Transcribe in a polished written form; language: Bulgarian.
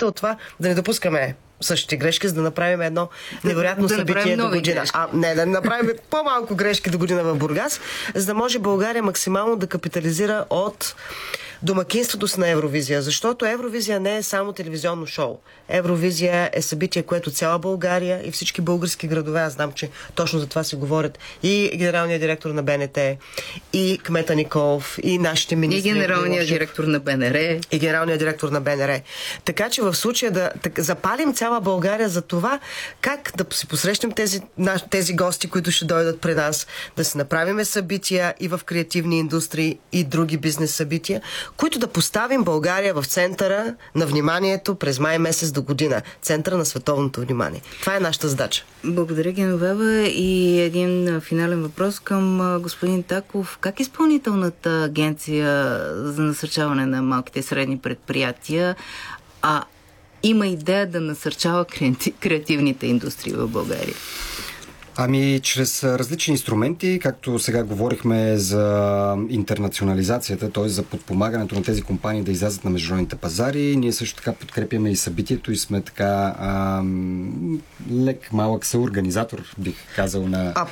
страхувате от това да не допускаме същите грешки, за да направим едно невероятно събитие до година. Да направим по-малко грешки до година в Бургас, за да може България максимално да капитализира от домакинството си на Евровизия, защото Евровизия не е само телевизионно шоу. Евровизия е събитие, което цяла България и всички български градове, аз знам, че точно за това се говорят и генералният директор на БНТ, и кмета Николов, и нашите министри. И генералният директор на БНР. И генералният директор на БНР. Така че в случая да запалим цяла България за това, как да си посрещнем тези гости, които ще дойдат при нас, да си направим събития и в креативни индустрии и други бизнес събития, които да поставим България в центъра на вниманието през май месец до година. Центъра на световното внимание. Това е нашата задача. Благодаря, Геновева. И един финален въпрос към господин Таков. Как Изпълнителната агенция за насърчаване на малките и средни предприятия има идея да насърчава креативните индустрии в България? Чрез различни инструменти, както сега говорихме за интернационализацията, т.е. за подпомагането на тези компании да излязат на международните пазари. Ние също така подкрепяме и събитието и сме така лек, малък съорганизатор, бих казал, на